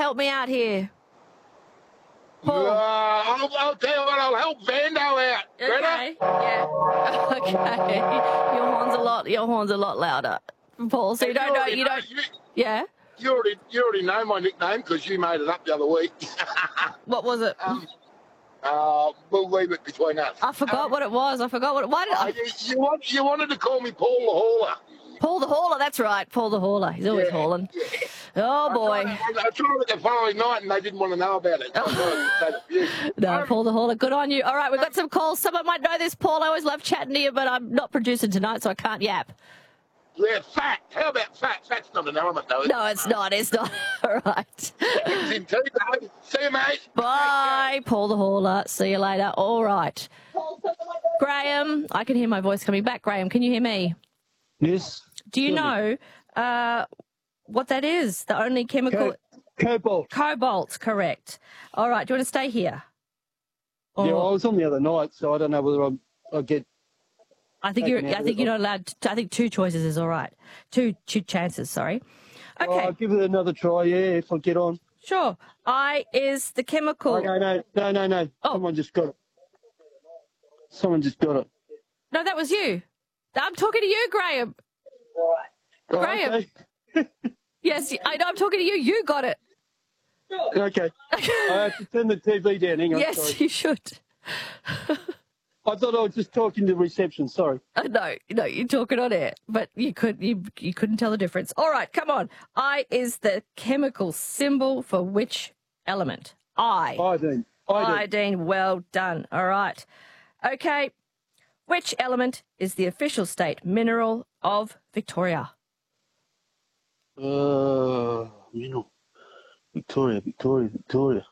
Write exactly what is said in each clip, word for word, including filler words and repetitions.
help me out here? Paul. Uh, I'll, I'll tell you what, I'll help Vando out. Okay. Ready? Yeah. Okay. Your horn's a lot. Your horn's a lot louder, Paul. So you don't know. You don't. You, Yeah. you already, you already know my nickname because you made it up the other week. What was it? um, uh, we'll leave it between us. I forgot um, what it was. I forgot what. Why did uh, I? you, you, want, you wanted to call me Paul the Hauler. Paul the Hauler. That's right. Paul the Hauler. He's always Yeah, hauling. yeah. Oh boy. I tried, I tried it the following night and they didn't want to know about it. So I thought I'd say the few. No, Um, Paul the Hauler. Good on you. All right, we've got some calls. Someone might know this, Paul. I always love chatting to you, but I'm not producing tonight, so I can't yap. Yeah, fat. How about fat? Fat's not an element, though. No, it's not. It's not. All right. It's in tea, though. See you, mate. Bye, Paul the Hauler. See you later. All right. Graham, I can hear my voice coming back. Graham, can you hear me? Yes. Do you know uh, what that is? The only chemical... Co- cobalt. Cobalt, correct. All right. Do you want to stay here? Yeah, Or- I was on the other night, so I don't know whether I'm, I'll get... I think taken you're. out I of think it. you're not allowed. To, I think two choices is all right. Two, two chances. Sorry. Okay. Oh, I'll give it another try, yeah, if I get on. Sure. I is the chemical. Oh, no, no, no, no, no. Oh. Someone just got it. Someone just got it. No, that was you. I'm talking to you, Graham. Oh, Graham. Okay. Yes, I know. I'm talking to you. You got it. Okay. I have to turn the T V down. Hang on. Yes, Sorry. you should. I thought I was just talking to reception. Sorry. Uh, no, no, you're talking on air, but you could you you couldn't tell the difference. All right, come on. I is the chemical symbol for which element? I. Iodine. Iodine. Iodine. Well done. All right. Okay. Which element is the official state mineral of Victoria? Uh, you know, Victoria, Victoria, Victoria.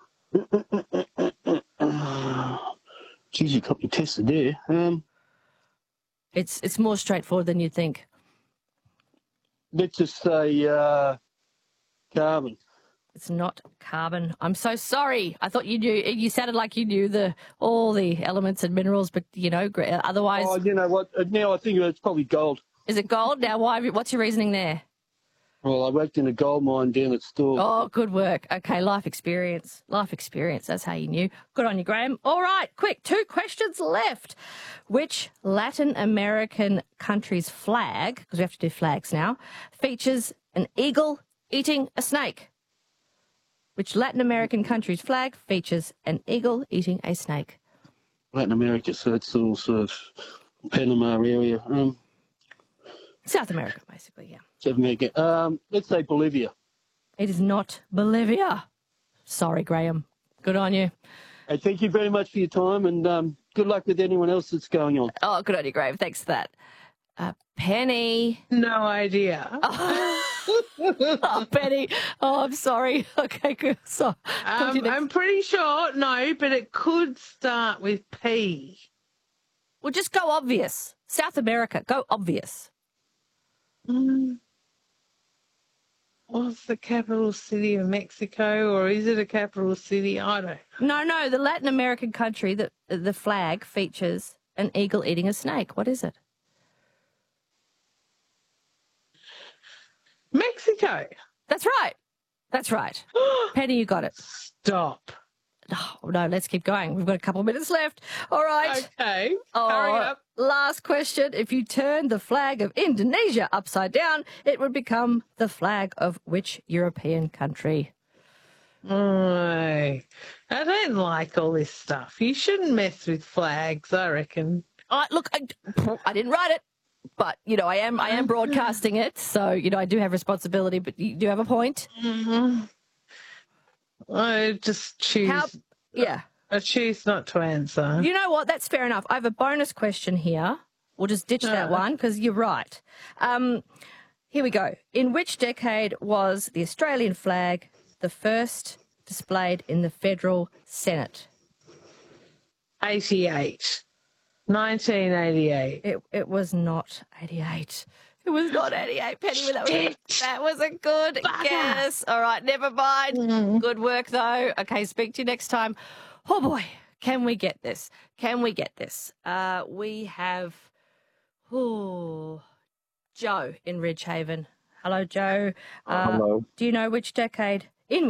Geez, you got me tested there. Um, It's it's more straightforward than you think. let's just say uh, carbon. It's not carbon. I'm so sorry. I thought you knew. You sounded like you knew the all the elements and minerals, but you know, gra- otherwise, Oh, you know what? Uh, Now I think it's probably gold. is it gold? Now, why? What's your reasoning there? Well, I worked in a gold mine down at Stawell. Oh, good work. Okay, life experience. Life experience. That's how you knew. Good on you, Graham. All right, quick. Two questions left. Which Latin American country's flag, because we have to do flags now, features an eagle eating a snake? Which Latin American country's flag features an eagle eating a snake? Latin America, so it's all sort of Panama area. Um, South America, basically, yeah. South America. Um, let's say Bolivia. It is not Bolivia. Sorry, Graham. Good on you. Hey, thank you very much for your time, and um, good luck with anyone else that's going on. Oh, good on you, Graham. Thanks for that. Uh, Penny. No idea. Oh, Penny. Oh, I'm sorry. Okay, good. So, come to you Um, next- I'm pretty sure, no, but it could start with P. well, just go obvious. South America. Go obvious. Mm. What's the capital city of Mexico, or is it a capital city? I don't know. No, no. The Latin American country that the flag features an eagle eating a snake. What is it? Mexico. That's right. That's right. Penny, you got it. Stop. Oh, no, let's keep going. We've got a couple of minutes left. All right. Okay. Oh, Hurry up. Last question. If you turn the flag of Indonesia upside down, it would become the flag of which European country? Oh, I don't like all this stuff. You shouldn't mess with flags, I reckon. Uh, look, I, I didn't write it, but, you know, I am I am broadcasting it, so, you know, I do have responsibility, but you do have a point. Mm-hmm. I just choose. How, yeah. I choose not to answer. You know what? That's fair enough. I have a bonus question here. We'll just ditch that Uh. one because you're right. Um, here we go. In which decade was the Australian flag the first displayed in the federal Senate? eighty-eight. nineteen eighty-eight. It it was not eighty-eight. It was not eighty-eight, Penny. That was, a, that was a good Bugger. guess. All right, never mind. Mm. Good work, though. Okay, speak to you next time. Oh, boy. Can we get this? Can we get this? Uh, we have oh, Joe in Ridgehaven. Hello, Joe. Uh, Hello. Do you know which decade